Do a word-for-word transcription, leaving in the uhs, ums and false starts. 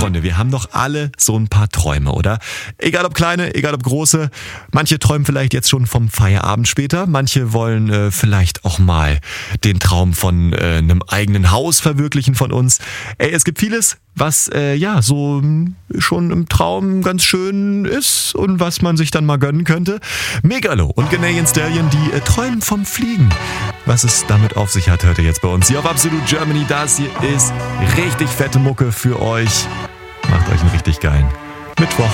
Freunde, wir haben doch alle so ein paar Träume, oder? Egal ob kleine, egal ob große. Manche träumen vielleicht jetzt schon vom Feierabend später. Manche wollen äh, vielleicht auch mal den Traum von äh, einem eigenen Haus verwirklichen von uns. Ey, es gibt vieles, was äh, ja so m, schon im Traum ganz schön ist und was man sich dann mal gönnen könnte. Megalo und Canadian Stallion, die äh, träumen vom Fliegen. Was es damit auf sich hat, hört ihr jetzt bei uns hier auf Absolute Germany. Das hier ist richtig fette Mucke für euch. Macht euch einen richtig geilen Mittwoch.